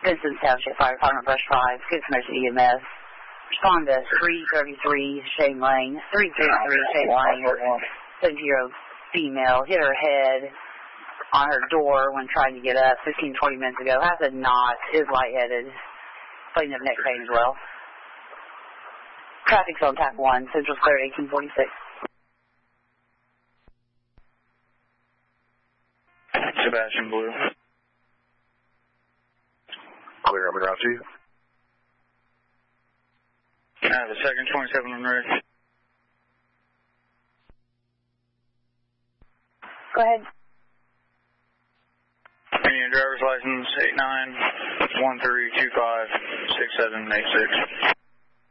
Vincent Township Fire Department, Brush 5, good information EMS. Respond to 333 Shane Lane, 333 Shane Lane, 70-year-old female, hit her head on her door when trying to get up 15, 20 minutes ago. Has a knot, is lightheaded, complaining of neck pain as well. Traffic's on TAC 1, Central Square, 1846. Sebastian Blue. Clear, I'm around to you. I have a second 27 on red. Go ahead. Indian driver's license 8913256786.